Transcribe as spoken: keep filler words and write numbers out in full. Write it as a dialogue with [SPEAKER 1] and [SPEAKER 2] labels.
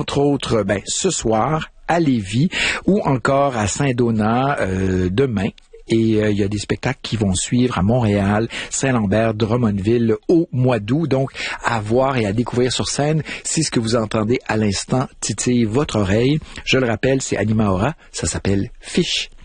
[SPEAKER 1] entre autres, ben, ce soir, à Lévis, ou encore à Saint-Donat euh, demain. Et euh, il y a des spectacles qui vont suivre à Montréal, Saint-Lambert, Drummondville au mois d'août. Donc, à voir et à découvrir sur scène, si ce que vous entendez à l'instant titille votre oreille. Je le rappelle, c'est Anima Aura, ça s'appelle Fiche.